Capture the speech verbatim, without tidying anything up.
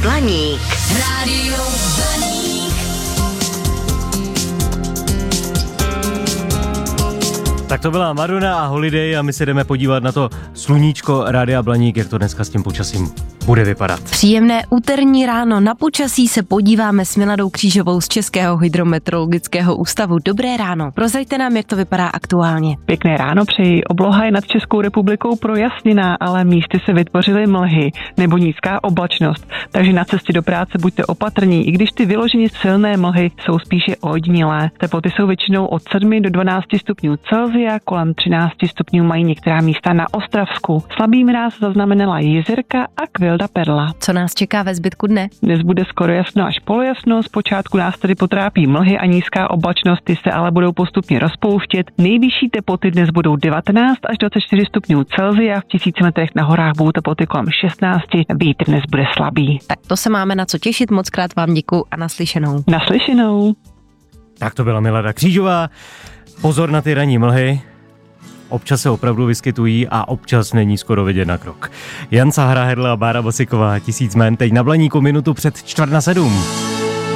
Blaník. Rádio Blaník. Tak to byla Madonna a Holiday a my se jdeme podívat na to sluníčko Rádia Blaník, jak to dneska s tím počasím bude vypadat. Příjemné úterní ráno na počasí se podíváme s Miladou Křížovou z Českého hydrometeorologického ústavu. Dobré ráno. Prozraďte nám, jak to vypadá aktuálně. Pěkné ráno přeji. Obloha je nad Českou republikou projasněná, ale místy se vytvořily mlhy nebo nízká oblačnost. Takže na cestě do práce buďte opatrní, i když ty vyloženě silné mlhy jsou spíše ojedinělé. Teploty jsou většinou od sedmi do dvanácti stupňů Celsia, kolem třinácti stupňů mají některá místa na Ostravsku. Slabý mráz zaznamenala Jizerka a Kvilda Perla. Co nás čeká ve zbytku dne? Dnes bude skoro jasno až polojasno, zpočátku nás tedy potrápí mlhy a nízká oblačnost, ty se ale budou postupně rozpouštět. Nejvyšší teploty dnes budou devatenáct až dvacet čtyři stupňů Celsia, v tisíci metrech na horách budou teploty kolem šestnáct, vítr dnes bude slabý. Tak to se máme na co těšit, moc krát vám děkuju a naslyšenou. Naslyšenou. Tak to byla Milada Křížová. Pozor na ty ranní mlhy. Občas se opravdu vyskytují a občas není skoro vidět na krok. Jan Sahra, Hedla a Bára Bosiková, Tisíc jmen, teď na Blaníku minutu před čtvrt na sedm.